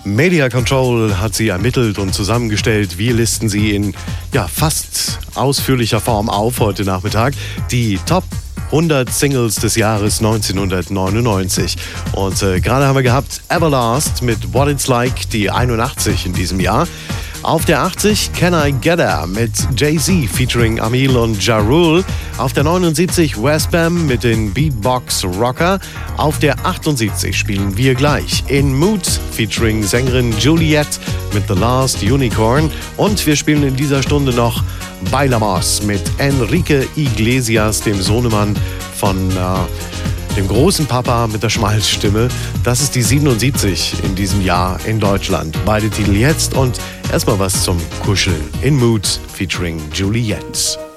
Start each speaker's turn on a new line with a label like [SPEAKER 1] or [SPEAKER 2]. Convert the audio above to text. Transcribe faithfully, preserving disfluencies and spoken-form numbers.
[SPEAKER 1] Media Control hat sie ermittelt und zusammengestellt. Wir listen sie in ja, fast ausführlicher Form auf heute Nachmittag. Die Top hundert Singles des Jahres neunzehnhundertneunundneunzig. Und äh, gerade haben wir gehabt Everlast mit What It's Like, die einundachtzig in diesem Jahr. Auf der achtzig Can I Get Her mit Jay-Z featuring Amil und Ja Rule. Auf der neunundsiebzig Westbam mit den Beatbox Rocker. Auf der achtundsiebzig spielen wir gleich In Mood featuring Sängerin Juliette mit The Last Unicorn. Und wir spielen in dieser Stunde noch Bailamos mit Enrique Iglesias, dem Sohnemann von äh, dem großen Papa mit der Schmalzstimme. Das ist die siebenundsiebzig in diesem Jahr in Deutschland. Beide Titel jetzt und erstmal was zum Kuscheln. In Mood featuring Juliette.